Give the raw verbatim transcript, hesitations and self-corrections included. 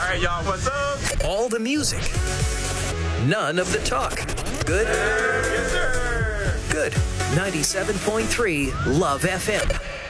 right, y'all, what's up? All the music. None of the talk. Good? Yes, sir. Good. ninety-seven point three Love F M.